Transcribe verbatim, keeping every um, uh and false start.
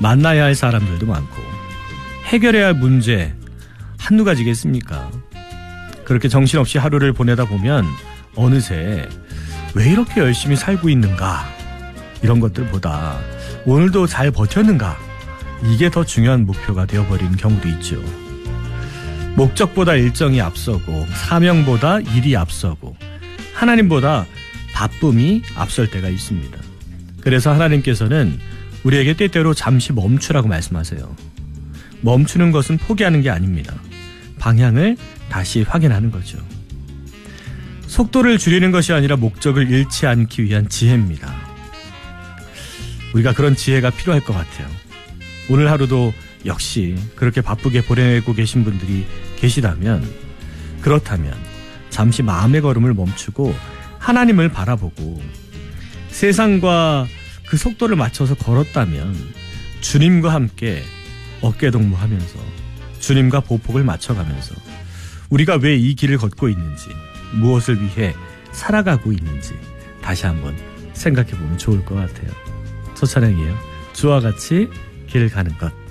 만나야 할 사람들도 많고 해결해야 할 문제 한두 가지겠습니까? 그렇게 정신없이 하루를 보내다 보면 어느새 왜 이렇게 열심히 살고 있는가, 이런 것들보다 오늘도 잘 버텼는가, 이게 더 중요한 목표가 되어버리는 경우도 있죠. 목적보다 일정이 앞서고 사명보다 일이 앞서고 하나님보다 바쁨이 앞설 때가 있습니다. 그래서 하나님께서는 우리에게 때때로 잠시 멈추라고 말씀하세요. 멈추는 것은 포기하는 게 아닙니다. 방향을 다시 확인하는 거죠. 속도를 줄이는 것이 아니라 목적을 잃지 않기 위한 지혜입니다. 우리가 그런 지혜가 필요할 것 같아요. 오늘 하루도 역시 그렇게 바쁘게 보내고 계신 분들이 계시다면, 그렇다면 잠시 마음의 걸음을 멈추고 하나님을 바라보고 세상과 그 속도를 맞춰서 걸었다면 주님과 함께 어깨동무하면서 주님과 보폭을 맞춰가면서 우리가 왜 이 길을 걷고 있는지, 무엇을 위해 살아가고 있는지 다시 한번 생각해보면 좋을 것 같아요. 조찬영이에요. 주와 같이 길 가는 것.